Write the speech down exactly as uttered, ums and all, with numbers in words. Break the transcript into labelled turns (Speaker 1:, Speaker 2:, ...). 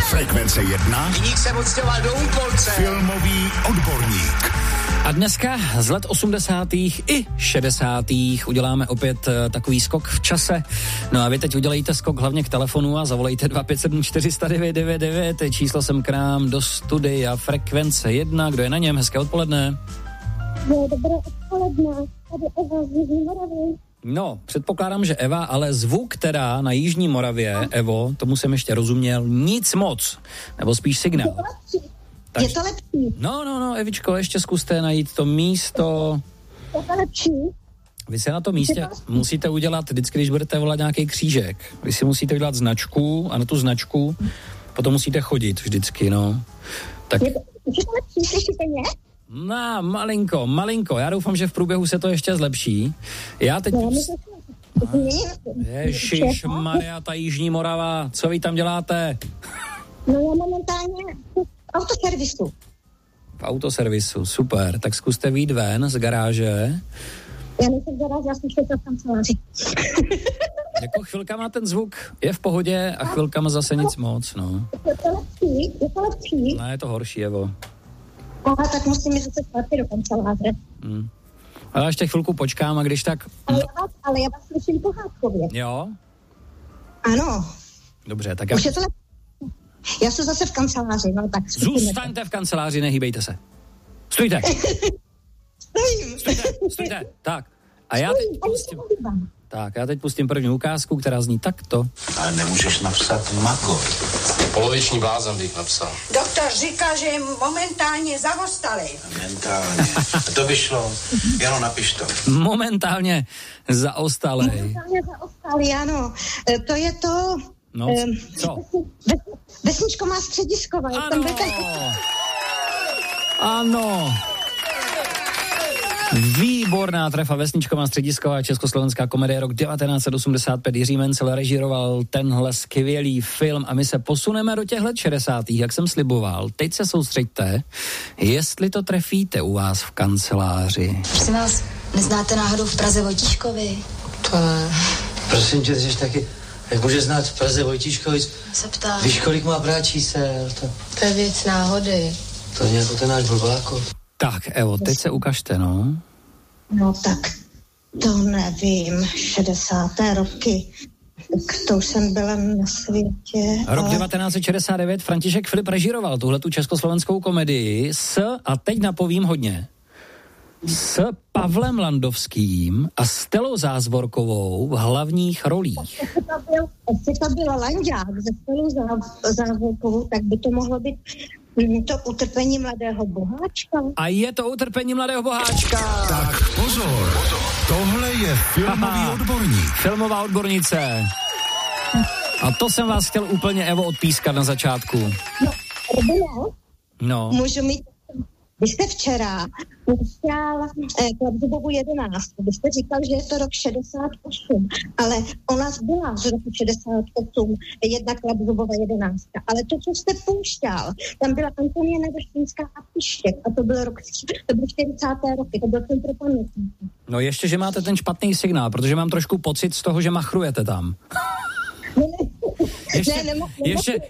Speaker 1: Frekvence jedna.
Speaker 2: Viník se odstěhoval do Úpolce.
Speaker 1: Filmový odborník.
Speaker 3: A dneska z let osmdesátých i šedesátých uděláme opět uh, takový skok v čase. No a vy teď udělejte skok hlavně k telefonu a zavolejte dva pět sedm čtyři nula devět devět devět. Číslo sem k nám do studia Frekvence jedna. Kdo je na něm? Hezké odpoledne.
Speaker 4: No, dobré odpoledne. Tady Eva z Jižní Moravy.
Speaker 3: No, předpokládám, že Eva, ale zvuk teda na Jižní Moravě, no. Evo, tomu jsem ještě rozuměl nic moc. Nebo spíš signál.
Speaker 4: Je to lepší. Tak... Je to lepší.
Speaker 3: No, no, no, Evičko, ještě zkuste najít to místo.
Speaker 4: Je to lepší.
Speaker 3: Vy se na tom místě musíte udělat, vždycky, když budete volat nějaký křížek, vy si musíte udělat značku a na tu značku potom musíte chodit vždycky, no. Tak...
Speaker 4: Je to, je to lepší, slyšíte mě?
Speaker 3: No, malinko, malinko, já doufám, že v průběhu se to ještě zlepší. Já teď...
Speaker 4: No,
Speaker 3: Ježišmarja, ta Jižní Morava, co vy tam děláte?
Speaker 4: No já momentálně v autoservisu.
Speaker 3: V autoservisu, super, tak zkuste vyjít ven z garáže.
Speaker 4: Já nejsem v garáži, já jsem šla v kanceláři.
Speaker 3: Jako chvilkama ten zvuk je v pohodě a chvilkama zase nic moc, no.
Speaker 4: Je to lepší, je to lepší.
Speaker 3: No, je to horší, Evo.
Speaker 4: Aha, tak musím jít zase zpátky do kanceláře.
Speaker 3: Hmm. Ale ještě chvilku počkám a když tak...
Speaker 4: Ale já vás, ale já vás slyším pohádkově.
Speaker 3: Jo?
Speaker 4: Ano.
Speaker 3: Dobře, tak já...
Speaker 4: Už je to lepší. Já jsem zase v kanceláři, no tak...
Speaker 3: Zůstaňte v kanceláři, nehýbejte se. Stůjte.
Speaker 4: Stojím.
Speaker 3: Stůjte, stůjte. Tak. A já teď pustím... Tak, já teď pustím první ukázku, která zní takto.
Speaker 5: Ale nemůžeš napsat Magor.
Speaker 6: Poloviční blázen bych napsal.
Speaker 7: Doktor říká, že je momentálně zaostalý.
Speaker 5: Momentálně. To by šlo. Jano, napiš to.
Speaker 3: Momentálně zaostalej.
Speaker 4: Momentálně zaostalý, ano. E, to je to...
Speaker 3: No,
Speaker 4: e,
Speaker 3: co?
Speaker 4: Ves, vesničko má střediskové.
Speaker 3: Ano.
Speaker 4: Tam ten...
Speaker 3: Ano. Výborná trefa, vesničková středisková československá komedie rok devatenáct set osmdesát pět. Jiří Mencel režíroval tenhle skvělý film a my se posuneme do těch let šedesátých, jak jsem sliboval. Teď se soustřeďte, jestli to trefíte u vás v kanceláři.
Speaker 8: Prosím vás, neznáte náhodou v Praze Vojtíškovi?
Speaker 9: To ne. Prosím tě, jsi taky, jak může znát v Praze Vojtíškovi?
Speaker 8: Se ptám.
Speaker 9: Víš, kolik má brát čísel? To,
Speaker 8: to je věc náhody.
Speaker 9: To je jako ten náš blbákov.
Speaker 3: Tak, Evo, teď se ukažte, no.
Speaker 4: No tak, to nevím, šedesáté roky, tak to už jsem byla na světě.
Speaker 3: Rok
Speaker 4: ale...
Speaker 3: devatenáct set šedesát devět František Filip režíroval tuhletu československou komedii s, a teď napovím hodně, s Pavlem Landovským a Stelou Zázvorkovou v hlavních rolích.
Speaker 4: Jestli to byl, jestli to byl Landák ze Stelou Zázvorkovou, tak by to mohlo být to utrpení mladého boháčka.
Speaker 3: A je to utrpení mladého boháčka.
Speaker 1: Tak pozor, tohle je filmový odborník.
Speaker 3: Filmová odbornice. A to jsem vás chtěl úplně, Evo, odpískat na začátku.
Speaker 4: No, Robino,
Speaker 3: no.
Speaker 4: Můžu mít... Vy jste včera pustěl eh, Klapzubovu jedenáct. Vy jste říkal, že je to rok šedesát osm, ale ona byla z roku šedesát osm jedna Klapzubova jedenáctka. Ale to, co jste pouštěl, tam byla Antonie Nevrštinská a Pištěk a to byl rok, to byl čtyřicáté roky, to byl ten pro pamětníky.
Speaker 3: No ještě, že máte ten špatný signál, protože mám trošku pocit z toho, že machrujete tam.
Speaker 4: Ne, ne.
Speaker 3: Ještě,
Speaker 4: ne, nemo, nemo,
Speaker 3: ještě,